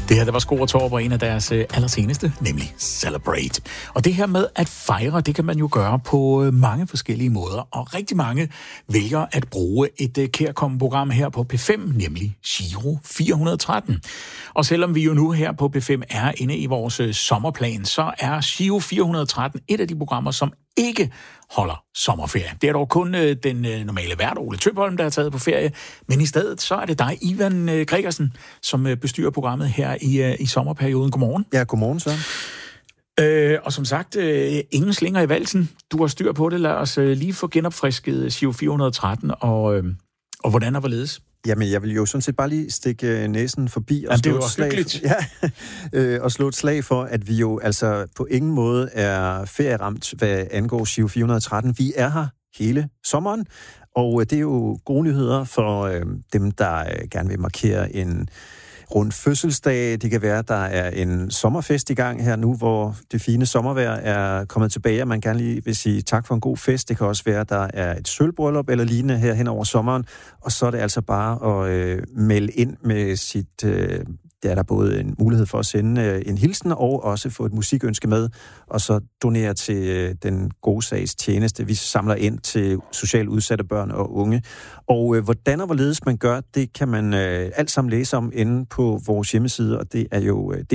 Det her, der var Sko og Torp og en af deres allerseneste, nemlig Celebrate. Og det her med at fejre, det kan man jo gøre på mange forskellige måder. Og rigtig mange vælger at bruge et kærkomment program her på P5, nemlig Giro 413. Og selvom vi jo nu her på P5 er inde i vores sommerplan, så er Giro 413 et af de programmer, som ikke holder sommerferie. Det er dog kun den normale vært, Ole Tøpholm, der er taget på ferie, men i stedet så er det dig, Ivan Gregersen, som bestyrer programmet her i sommerperioden. Godmorgen. Ja, godmorgen, Søren. Og som sagt, ingen slinger i valsen. Du har styr på det. Lad os lige få genopfrisket Giro 413, og hvordan og hvorledes? Jamen, jeg vil jo sådan set bare lige stikke næsen forbi og slå et slag. Og slå et slag for, at vi jo altså på ingen måde er ferieramt, hvad angår Giro 413. Vi er her hele sommeren, og det er jo gode nyheder for dem, der gerne vil markere en rund fødselsdag. Det kan være, at der er en sommerfest i gang her nu, hvor det fine sommervejr er kommet tilbage, og man gerne lige vil sige tak for en god fest. Det kan også være, at der er et sølvbryllup eller lignende her hen over sommeren, og så er det altså bare at melde ind med sit... Der er der både en mulighed for at sende en hilsen og også få et musikønske med, og så donere til den gode sags tjeneste. Vi samler ind til socialt udsatte børn og unge. Og hvordan og hvorledes man gør, det kan man alt sammen læse om inde på vores hjemmeside, og det er jo